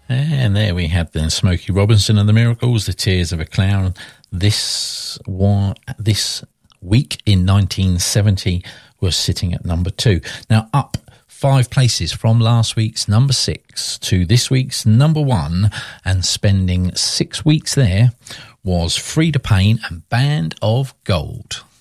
And there we had then Smokey Robinson and the Miracles, The Tears of a Clown. This week in 1970 was sitting at number 2. Now up 5 places from last week's number 6 to this week's number 1, and spending 6 weeks there was Freda Payne and Band of Gold.